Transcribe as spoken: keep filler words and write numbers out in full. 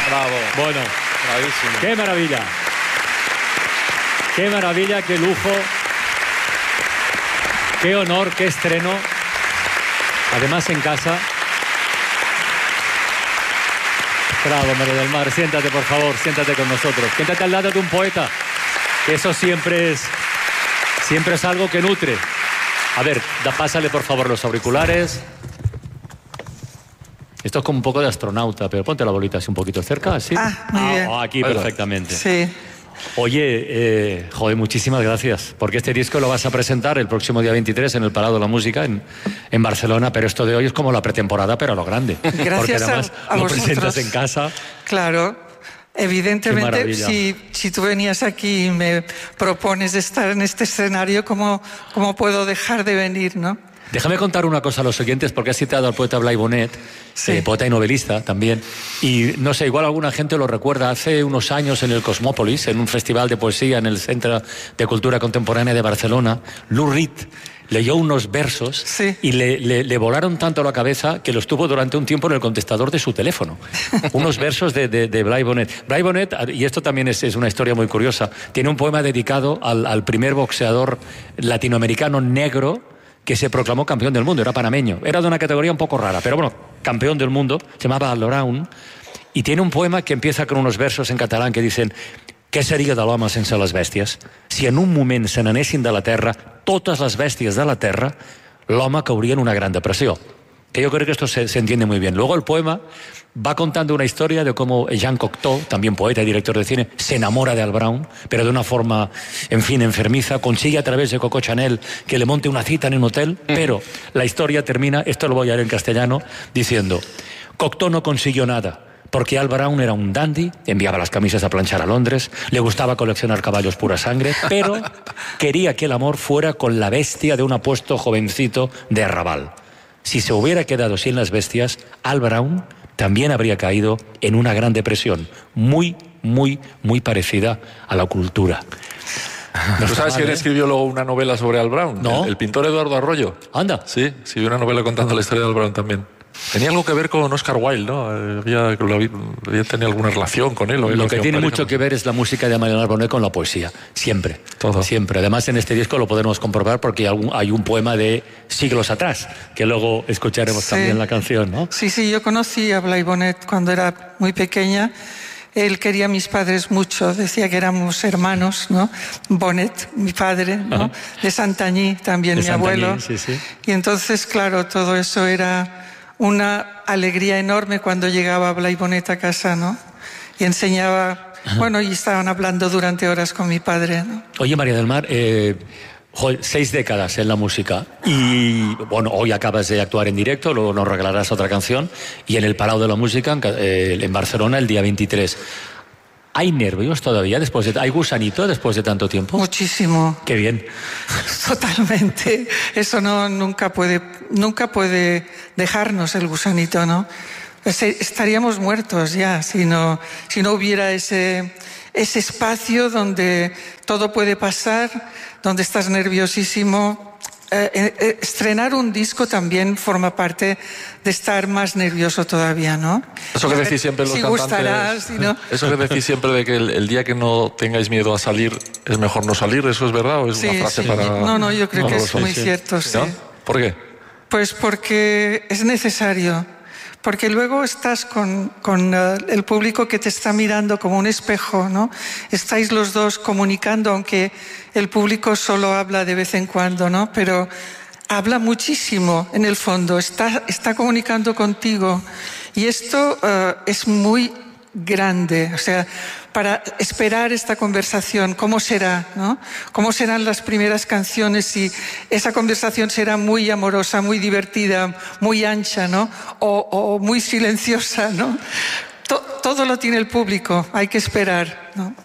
Bravo. Bueno, bravísimo. Qué maravilla. Qué maravilla, qué lujo. Qué honor, qué estreno. Además en casa. Bravo, María del Mar. Siéntate, por favor, siéntate con nosotros. Siéntate al lado de un poeta. Eso siempre es, siempre es algo que nutre. A ver, da, pásale, por favor, los auriculares. Esto es como un poco de astronauta, pero ponte la bolita así un poquito cerca, así. Ah, muy bien. Ah, aquí, perfectamente. Sí. Oye, eh, joder, muchísimas gracias, porque este disco lo vas a presentar el próximo día veintitrés en el Palau de la Música en, en Barcelona, pero esto de hoy es como la pretemporada, pero a lo grande. Gracias porque además a, a lo vosotros. presentas en casa. Claro, evidentemente, si, si tú venías aquí y me propones estar en este escenario, ¿cómo, cómo puedo dejar de venir, no? Déjame contar una cosa a los oyentes, porque has citado al poeta Blai Bonet, sí. eh, poeta y novelista también, y no sé, igual alguna gente lo recuerda, hace unos años en el Cosmópolis, en un festival de poesía en el Centro de Cultura Contemporánea de Barcelona, Lou Reed leyó unos versos sí. y le, le, le volaron tanto a la cabeza que los tuvo durante un tiempo en el contestador de su teléfono. Unos versos de, de, de Blai Bonet. Blai Bonet, y esto también es, es una historia muy curiosa, tiene un poema dedicado al, al primer boxeador latinoamericano negro que se proclamó campeón del mundo, era panameño. Era de una categoría un poco rara, pero bueno, campeón del mundo, se llamaba Aldoraun, y tiene un poema que empieza con unos versos en catalán que dicen: «Què seria de l'home sense les bèsties? Si en un moment se n'anessin de la terra totes les bèsties de la terra, l'home cauria en una gran depressió». Que yo creo que esto se, se entiende muy bien. Luego el poema va contando una historia de cómo Jean Cocteau, también poeta y director de cine, se enamora de Al Brown, pero de una forma, en fin, enfermiza, consigue a través de Coco Chanel que le monte una cita en un hotel, pero la historia termina, esto lo voy a leer en castellano, diciendo: «Cocteau no consiguió nada, porque Al Brown era un dandy, enviaba las camisas a planchar a Londres, le gustaba coleccionar caballos pura sangre, pero quería que el amor fuera con la bestia de un apuesto jovencito de Arrabal. Si se hubiera quedado sin las bestias, Al Brown también habría caído en una gran depresión, muy, muy, muy parecida a la cultura». ¿No ¿Tú sabes quién ¿eh? escribió luego una novela sobre Al Brown? ¿No? El, el pintor Eduardo Arroyo. Anda. Sí, escribió una novela contando la historia de Al Brown también. Tenía algo que ver con Oscar Wilde, ¿no? Había, había tenía alguna relación con él. Lo, lo que tiene pareja, mucho que ver es la música de María del Mar Bonet con la poesía. Siempre. Todo. Siempre. Además, en este disco lo podemos comprobar porque hay, algún, hay un poema de siglos atrás, que luego escucharemos sí. también la canción, ¿no? Sí, sí, yo conocí a Blai Bonet cuando era muy pequeña. Él quería a mis padres mucho, decía que éramos hermanos, ¿no? Bonet, mi padre, ¿no? Ajá. De Santanyí, también de mi Santanyí, abuelo. Sí, sí. Y entonces, claro, todo eso era una alegría enorme cuando llegaba Blai Bonet a casa, ¿no? Y enseñaba, Ajá. bueno, y estaban hablando durante horas con mi padre, ¿no? Oye, María del Mar, eh, joder, seis décadas en la música y, bueno, hoy acabas de actuar en directo, luego nos regalarás otra canción, y en el Palau de la Música, eh, en Barcelona, el día veintitrés. ¿Hay nervios todavía después de... ¿Hay gusanito después de tanto tiempo? Muchísimo. Qué bien. Totalmente. Eso no, nunca puede, nunca puede dejarnos el gusanito, ¿no? Estaríamos muertos ya si no, si no hubiera ese, ese espacio donde todo puede pasar, donde estás nerviosísimo. Eh, eh, estrenar un disco también forma parte de estar más nervioso todavía, ¿no? Eso que decís siempre los si cantantes... Gustarás, si no... Eso que decís siempre de que el, el día que no tengáis miedo a salir es mejor no salir, ¿eso es verdad o es sí, una frase sí. para...? No, no, yo creo no, que no es sé, muy sí. cierto, sí. ¿No? ¿Por qué? Pues porque es necesario. Porque luego estás con, con uh, el público que te está mirando como un espejo, ¿no? Estáis los dos comunicando, aunque el público solo habla de vez en cuando, ¿no? Pero habla muchísimo en el fondo, está, está comunicando contigo. Y esto uh, es muy grande, o sea, para esperar esta conversación, ¿cómo será, no? ¿Cómo serán las primeras canciones? Si esa conversación será muy amorosa, muy divertida, muy ancha, ¿no? O, o muy silenciosa, ¿no? To- todo lo tiene el público, hay que esperar, ¿no?